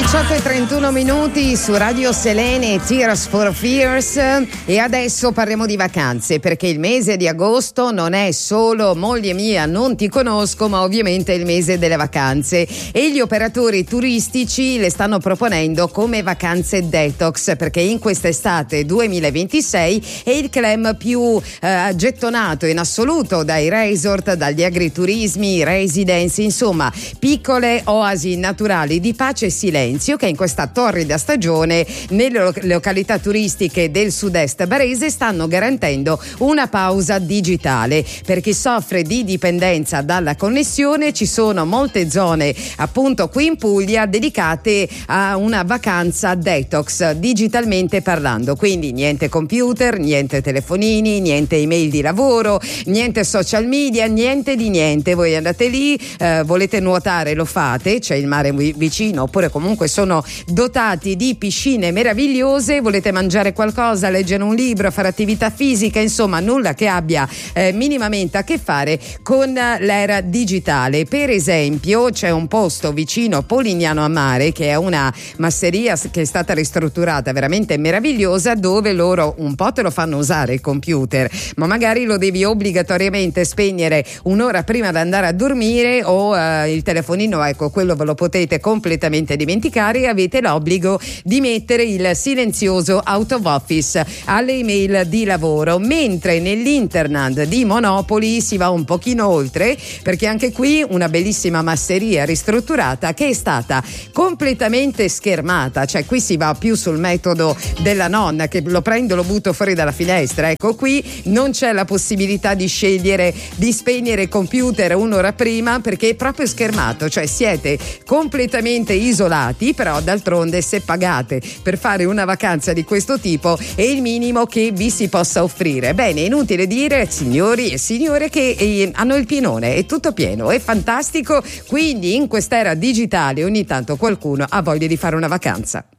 18:31 minuti su Radio Selene, Tears for Fears, e adesso parliamo di vacanze, perché il mese di agosto non è solo moglie mia non ti conosco, ma ovviamente è il mese delle vacanze, e gli operatori turistici le stanno proponendo come vacanze detox, perché in quest'estate 2026 è il clam più gettonato in assoluto dai resort, dagli agriturismi, residence, insomma piccole oasi naturali di pace e silenzio che in questa torrida stagione nelle località turistiche del sud-est barese stanno garantendo una pausa digitale. Per chi soffre di dipendenza dalla connessione ci sono molte zone appunto qui in Puglia dedicate a una vacanza detox digitalmente parlando, quindi niente computer, niente telefonini, niente email di lavoro, niente social media, niente di niente. Voi andate lì, volete nuotare, lo fate, c'è il mare vicino, oppure comunque sono dotati di piscine meravigliose, volete mangiare qualcosa, leggere un libro, fare attività fisica, insomma nulla che abbia minimamente a che fare con l'era digitale. Per esempio c'è un posto vicino Polignano a Mare che è una masseria che è stata ristrutturata, veramente meravigliosa, dove loro un po' te lo fanno usare il computer, ma magari lo devi obbligatoriamente spegnere un'ora prima di andare a dormire, o il telefonino, ecco, quello ve lo potete completamente dimenticare, e avete l'obbligo di mettere il silenzioso out of office alle email di lavoro, mentre nell'Interland di Monopoli si va un pochino oltre, perché anche qui una bellissima masseria ristrutturata che è stata completamente schermata, cioè qui si va più sul metodo della nonna che lo prendo, lo butto fuori dalla finestra. Ecco, qui non c'è la possibilità di scegliere di spegnere il computer un'ora prima, perché è proprio schermato, cioè siete completamente isolati. Però d'altronde se pagate per fare una vacanza di questo tipo è il minimo che vi si possa offrire. Bene, inutile dire, signori e signore, che hanno il pienone, è tutto pieno, è fantastico, quindi in quest'era digitale ogni tanto qualcuno ha voglia di fare una vacanza.